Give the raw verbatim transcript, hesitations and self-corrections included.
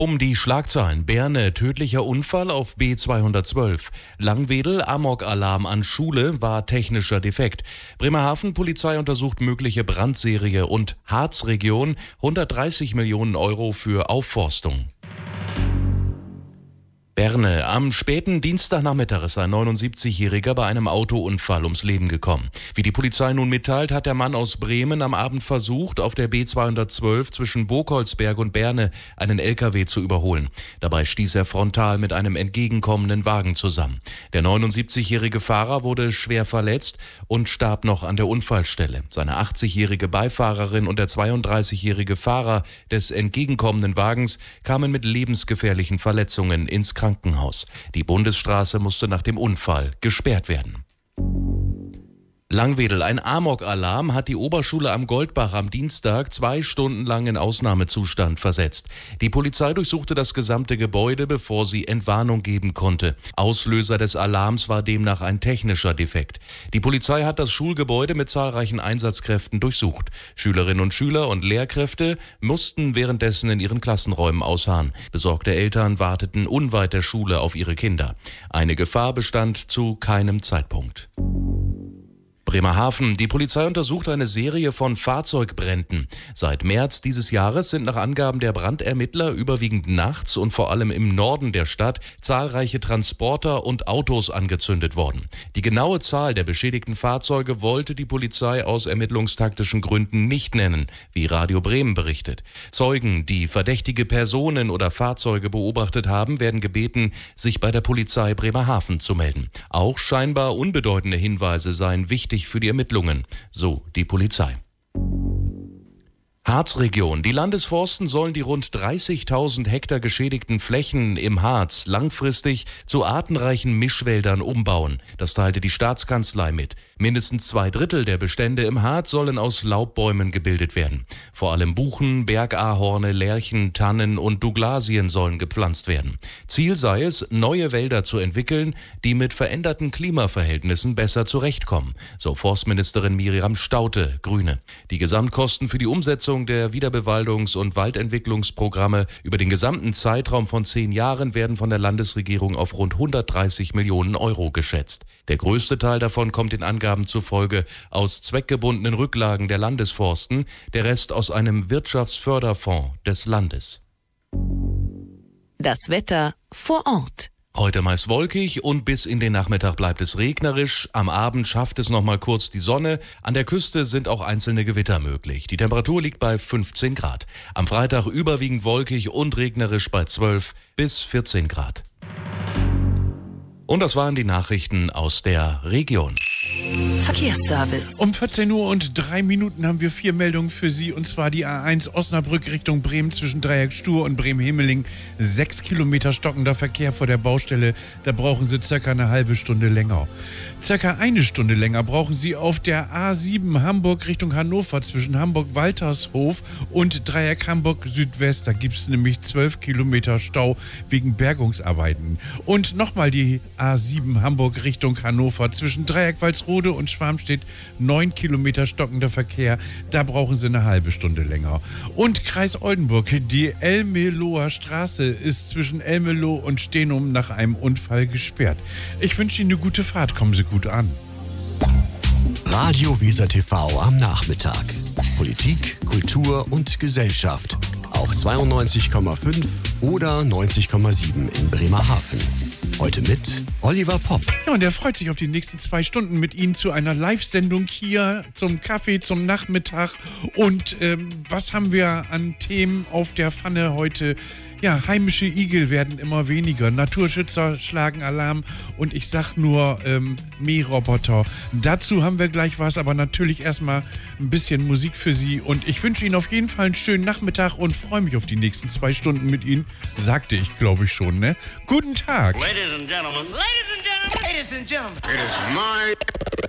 Um die Schlagzeilen: Berne, tödlicher Unfall auf B zweihundertzwölf. Langwedel, Amok-Alarm an Schule, war technischer Defekt. Bremerhaven, Polizei untersucht mögliche Brandserie. Und Harzregion, hundertdreißig Millionen Euro für Aufforstung. Berne. Am späten Dienstagnachmittag ist ein neunundsiebzigjähriger bei einem Autounfall ums Leben gekommen. Wie die Polizei nun mitteilt, hat der Mann aus Bremen am Abend versucht, auf der B zweihundertzwölf zwischen Burgholzberg und Berne einen L K W zu überholen. Dabei stieß er frontal mit einem entgegenkommenden Wagen zusammen. Der neunundsiebzigjährige Fahrer wurde schwer verletzt und starb noch an der Unfallstelle. Seine achtzigjährige Beifahrerin und der zweiunddreißigjährige Fahrer des entgegenkommenden Wagens kamen mit lebensgefährlichen Verletzungen ins Krankenhaus. Die Bundesstraße musste nach dem Unfall gesperrt werden. Langwedel. Ein Amok-Alarm hat die Oberschule am Goldbach am Dienstag zwei Stunden lang in Ausnahmezustand versetzt. Die Polizei durchsuchte das gesamte Gebäude, bevor sie Entwarnung geben konnte. Auslöser des Alarms war demnach ein technischer Defekt. Die Polizei hat das Schulgebäude mit zahlreichen Einsatzkräften durchsucht. Schülerinnen und Schüler und Lehrkräfte mussten währenddessen in ihren Klassenräumen ausharren. Besorgte Eltern warteten unweit der Schule auf ihre Kinder. Eine Gefahr bestand zu keinem Zeitpunkt. Bremerhaven. Die Polizei untersucht eine Serie von Fahrzeugbränden. Seit März dieses Jahres sind nach Angaben der Brandermittler überwiegend nachts und vor allem im Norden der Stadt zahlreiche Transporter und Autos angezündet worden. Die genaue Zahl der beschädigten Fahrzeuge wollte die Polizei aus ermittlungstaktischen Gründen nicht nennen, wie Radio Bremen berichtet. Zeugen, die verdächtige Personen oder Fahrzeuge beobachtet haben, werden gebeten, sich bei der Polizei Bremerhaven zu melden. Auch scheinbar unbedeutende Hinweise seien wichtig für die Ermittlungen, so die Polizei. Harzregion. Die Landesforsten sollen die rund dreißigtausend Hektar geschädigten Flächen im Harz langfristig zu artenreichen Mischwäldern umbauen. Das teilte die Staatskanzlei mit. Mindestens zwei Drittel der Bestände im Harz sollen aus Laubbäumen gebildet werden. Vor allem Buchen, Bergahorne, Lärchen, Tannen und Douglasien sollen gepflanzt werden. Ziel sei es, neue Wälder zu entwickeln, die mit veränderten Klimaverhältnissen besser zurechtkommen, so Forstministerin Miriam Staudte, Grüne. Die Gesamtkosten für die Umsetzung der Wiederbewaldungs- und Waldentwicklungsprogramme über den gesamten Zeitraum von zehn Jahren werden von der Landesregierung auf rund hundertdreißig Millionen Euro geschätzt. Der größte Teil davon kommt den Angaben zufolge aus zweckgebundenen Rücklagen der Landesforsten, der Rest aus einem Wirtschaftsförderfonds des Landes. Das Wetter vor Ort. Heute meist wolkig und bis in den Nachmittag bleibt es regnerisch. Am Abend schafft es noch mal kurz die Sonne. An der Küste sind auch einzelne Gewitter möglich. Die Temperatur liegt bei fünfzehn Grad. Am Freitag überwiegend wolkig und regnerisch bei zwölf bis vierzehn Grad. Und das waren die Nachrichten aus der Region. Verkehrsservice. Um vierzehn Uhr und drei Minuten haben wir vier Meldungen für Sie, und zwar die A eins Osnabrück Richtung Bremen zwischen Dreieck Stur und Bremen-Hemeling. Sechs Kilometer stockender Verkehr vor der Baustelle, da brauchen Sie circa eine halbe Stunde länger. Circa eine Stunde länger brauchen Sie auf der A sieben Hamburg Richtung Hannover zwischen Hamburg-Waltershof und Dreieck Hamburg Südwest. Da gibt es nämlich zwölf Kilometer Stau wegen Bergungsarbeiten. Und nochmal die A sieben Hamburg Richtung Hannover zwischen Dreieck Walsrode und Schwarmstedt. neun Kilometer stockender Verkehr. Da brauchen Sie eine halbe Stunde länger. Und Kreis Oldenburg. Die Elmeloher Straße ist zwischen Elmelo und Stenum nach einem Unfall gesperrt. Ich wünsche Ihnen eine gute Fahrt. Kommen Sie gut an. Radio Weser T V am Nachmittag. Politik, Kultur und Gesellschaft. Auf zweiundneunzig Komma fünf oder neunzig Komma sieben in Bremerhaven. Heute mit Oliver Popp. Ja, und er freut sich auf die nächsten zwei Stunden mit Ihnen zu einer Live-Sendung hier zum Kaffee, zum Nachmittag. Und ähm, was haben wir an Themen auf der Pfanne heute? Ja, heimische Igel werden immer weniger. Naturschützer schlagen Alarm und ich sag nur ähm, Mähroboter. Dazu haben wir gleich was, aber natürlich erstmal ein bisschen Musik für Sie. Und ich wünsche Ihnen auf jeden Fall einen schönen Nachmittag und freue mich auf die nächsten zwei Stunden mit Ihnen. Sagte ich, glaube ich schon, ne? Guten Tag. Ladies and gentlemen. Ladies and gentlemen. Ladies and gentlemen. It is my